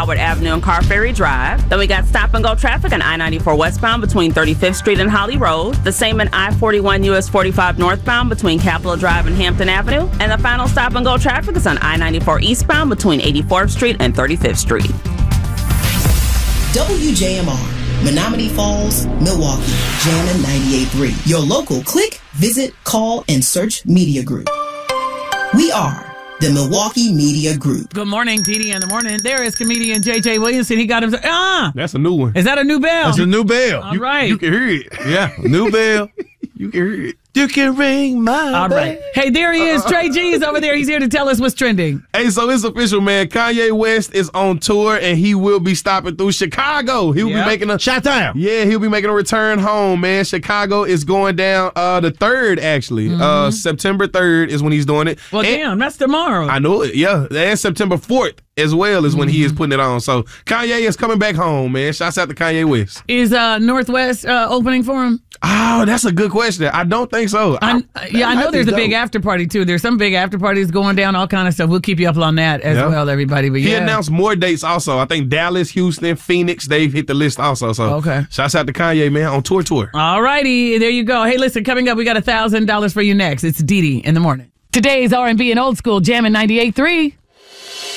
Howard Avenue and Car Ferry Drive. Then we got stop-and-go traffic on I-94 westbound between 35th Street and Holly Road. The same in I-41 US 45 northbound between Capitol Drive and Hampton Avenue. And the final stop-and-go traffic is on I-94 eastbound between 84th Street and 35th Street. WJMR, Menominee Falls, Milwaukee, Jammin' 98.3. Your local click, visit, call, and search media group. We are the Milwaukee Media Group. Good morning, TD in the morning. There is comedian J.J. Williamson. He got him. That's a new one. Is that a new bell? That's a new bell. All right. You can hear it. Yeah, new bell. You can hear it. You can ring my All right. Hey, there he is. Trey G is over there. He's here to tell us what's trending. Hey, so it's official, man. Kanye West is on tour, and he will be stopping through Chicago. He'll be making a Chi-Town. Yeah, he'll be making a return home, man. Chicago is going down the 3rd, actually. September 3rd is when he's doing it. Well, damn, that's tomorrow. I know it, yeah. And September 4th as well is when he is putting it on. So Kanye is coming back home, man. Shouts out to Kanye West. Is Northwest opening for him? Oh, that's a good question. I don't think so. I know there's a big after party, too. There's some big after parties going down, all kind of stuff. We'll keep you up on that as well, everybody. But he announced more dates also. I think Dallas, Houston, Phoenix, they've hit the list also. So shouts out to Kanye, man, on tour. All righty. There you go. Hey, listen, coming up, we got $1,000 for you next. It's Dee Dee in the morning. Today's R&B and old school, Jammin' 98.3.